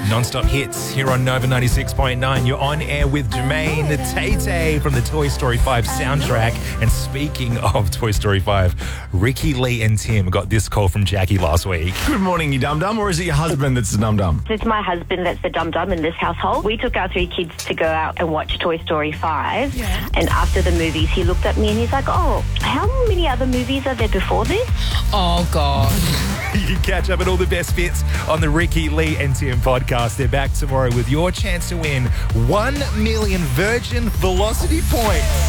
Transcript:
Non-stop hits here on Nova 96.9. You're on air with Jermaine Tate from the Toy Story 5 soundtrack. And speaking of Toy Story 5, Ricky, Lee and Tim got this call from Jackie last week. Good morning, you dum-dum, or is it your husband that's the dum-dum? It's my husband that's the dum-dum in this household. We took our 3 kids to go out and watch Toy Story 5. Yeah. And after the movies, he looked at me and he's like, oh, how many other movies are there before this? Oh, God. You can catch up on all the best bits on the Ricky, Lee and Tim podcast. They're back tomorrow with your chance to win 1 million Virgin Velocity points.